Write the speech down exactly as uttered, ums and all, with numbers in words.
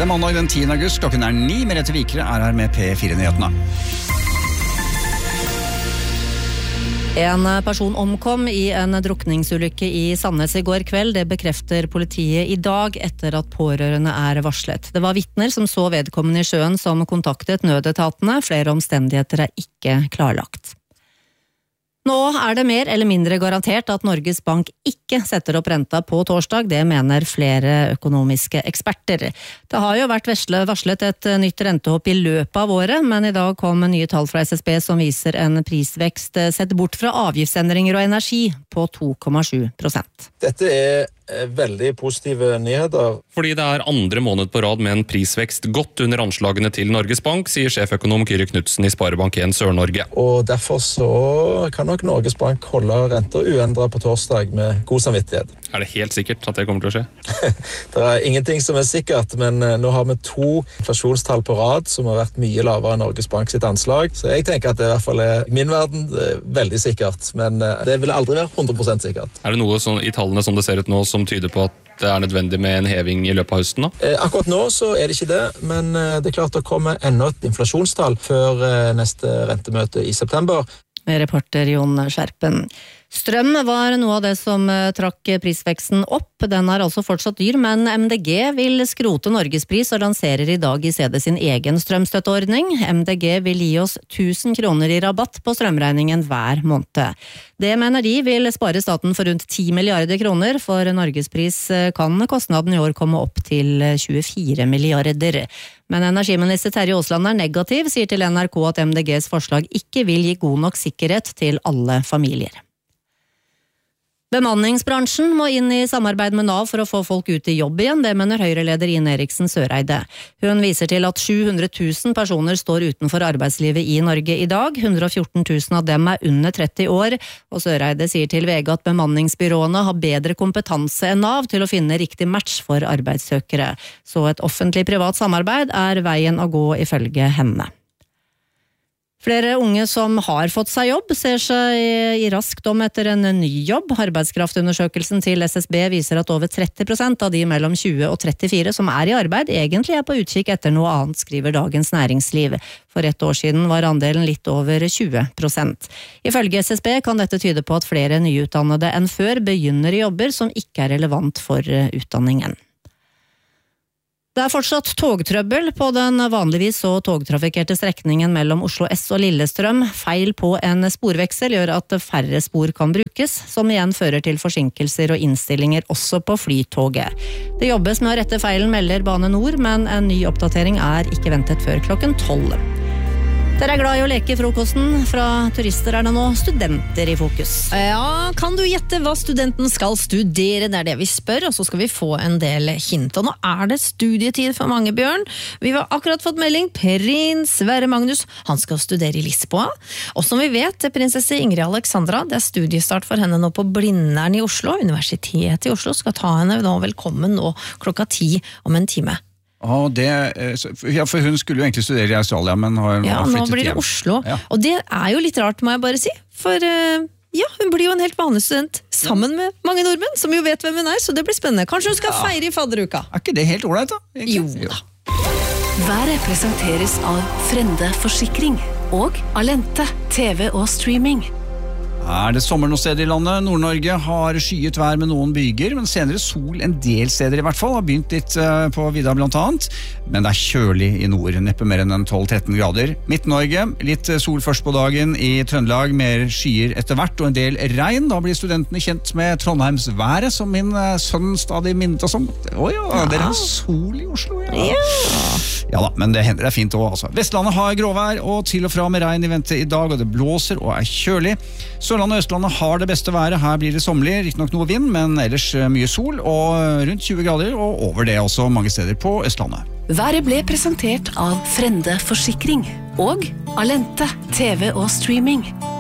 Det er mandag den tiende august, klokken er ni, Merete Vikre er her med P fire-nyhetene. En person omkom i en drukningsulykke i Sandnes i går kveld. Det bekrefter politiet i dag etter at pårørende er varslet. Det var vitner som så vedkommende i sjøen som kontaktet nødetatene. Flere omstendigheter er ikke klarlagt. Nå er det mer eller mindre garantert at Norges Bank ikke setter opp renta på torsdag, det mener flere økonomiske eksperter. Det har jo vært varslet et nytt rentehopp i løpet av året, men i dag kom nye tall fra S S B som viser en prisvekst sett bort fra avgiftsendringer og energi på to komma sju prosent. Dette er veldig positive nyheter. Fordi det er andre måned på rad med en prisvekst godt under anslagene til Norges Bank, sier sjeføkonom Kyrre Knudsen i Sparebank en Sør-Norge. Og derfor så kan nok Norges Bank holde renter uendret på torsdag med god samvittighet. Er det helt sikkert at det kommer til å skje? Det er ingenting som er sikkert, men nå har vi to inflasjonstall på rad som har vært mye lavere enn Norges Bank sitt anslag. Så jeg tenker at det i hvert fall er i min verden er veldig sikkert, men det vil aldri være hundre prosent sikkert. Er det noe sånn, i tallene som det ser ut nå som tyder på at det er nødvendig med en heving i løpet av høsten da? Eh, akkurat nå så er det ikke det, men det er klart det kommer enda et inflasjonstall før eh, neste rentemøte i september. Reporter Jon Skjerpen. Strøm var noe av det som trakk prisveksten opp. Den er altså fortsatt dyr, men M D G vil skrote Norgespris og lanserer i dag i stedet sin egen strømstøtteordning. M D G vil gi oss tusen kroner i rabatt på strømregningen hver måned. Det mener de vil spare staten for rundt ti milliarder kroner, for Norgespris kan kostnaden i år komme opp til tjuefire milliarder. Men energiminister Terje Aasland er negativ, sier til N R K at M D Gs forslag ikke vil gi god nok sikkerhet til alle familier. Bemanningsbransjen må inn i samarbeid med Nav for å få folk ut i jobb igjen, det mener Høyre-leder Ine Eriksen Søreide. Hun viser til at sju hundre tusen personer står utenfor arbeidslivet i Norge i dag, hundre og fjorten tusen av dem er under tretti år, og Søreide sier til V G at bemanningsbyråene har bedre kompetanse enn Nav til å finne riktig match for arbeidssøkere. Så et offentlig-privat samarbeid er veien å gå ifølge henne. Flere unge som har fått seg jobb ser seg i raskt om etter en ny jobb. Arbeidskraftundersøkelsen til S S B viser at over tretti prosent av de mellom tjue og trettifire som er i arbeid egentlig er på utkikk etter noe annet, skriver Dagens Næringsliv. For ett år siden var andelen litt over tjue prosent. Ifølge S S B kan dette tyde på at flere nyutdannede enn før begynner i jobber som ikke er relevant for utdanningen. Det er fortsatt togtrøbbel på den vanligvis så togtrafikkerte strekningen mellom Oslo S og Lillestrøm. Feil på en sporveksel gjør at færre spor kan brukes, som igjen fører til forsinkelser og innstillinger også på flytoget. Det jobbes med å rette feilen, melder Bane Nor, men en ny oppdatering er ikke ventet før klokken tolv. Dere er glad i å leke frokosten. Fra turister er det nå studenter i fokus. Ja, kan du gjette hva studenten skal studere? Det er det vi spør, og så skal vi få en del hint. Og nå er det studietid for mange, Bjørn. Vi har akkurat fått melding. Prins Sverre Magnus, han skal studere i Lisboa. Og som vi vet, prinsesse Ingrid Alexandra, det er studiestart for henne nå på Blindern i Oslo. Universitetet i Oslo skal ta henne nå velkommen nå klokka ti om en time. Oh, det, ja, for hun skulle jo egentlig studere i Australia, men har, ja, har flyttet hjem. Ja, nå blir det Oslo. Ja. Og det er jo litt rart, må jeg bare si. For ja, hun blir jo en helt vanlig student sammen med mange nordmenn, som jo vet hvem hun er, så det blir spennende. Kanskje hun skal ja. feire i fadderuka? Er ikke det helt ordentlig, da? Egentlig? Jo da. Været presenteres av Frende Forsikring og Alente, T V og streaming. Er det sommer noen steder i landet? Nord-Norge har skyet vær med noen byger, men senere sol en del steder i hvert fall. Har begynt litt på vidda blant annet, men det er kjølig i nord, neppe mer enn tolv til tretten grader. Midt-Norge, litt sol først på dagen. I Trøndelag mer skyer etter hvert og en del regn. Da blir studentene kjent med Trondheims været, som min sønn stadig minnet oss om. Åja, ja. Dere har sol i Oslo, ja. Ja. Ja da, men det hender det er fint også, altså. Vestlandet har gråvær og til og fra med regn i vente i dag, og det blåser og er kjølig. Sørlandet og Østlandet har det beste været. Her blir det sommerlig, riktig nok noe vind, men ellers mye sol og rundt tjue grader, og over det også mange steder på Østlandet. Været ble presentert av Frende Forsikring og Alente, T V og streaming.